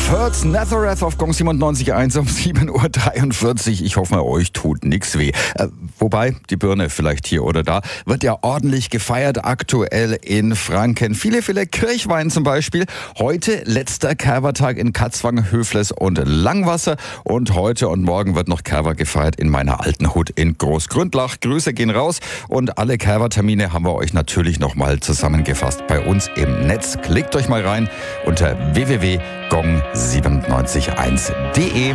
Furz Nazareth auf Gong 97.1 um 7.43 Uhr. Ich hoffe mal, euch tut nichts weh. Wobei, die Birne vielleicht hier oder da, wird ja ordentlich gefeiert aktuell in Franken. Viele Kirchweih zum Beispiel. Heute letzter Kerwa-Tag in Katzwang, Höfles und Langwasser. Und heute und morgen wird noch Kerwa gefeiert in meiner alten Hut in Großgründlach. Grüße gehen raus und alle Kerwa-Termine haben wir euch natürlich nochmal zusammengefasst bei uns im Netz. Klickt euch mal rein unter www.gong971.de.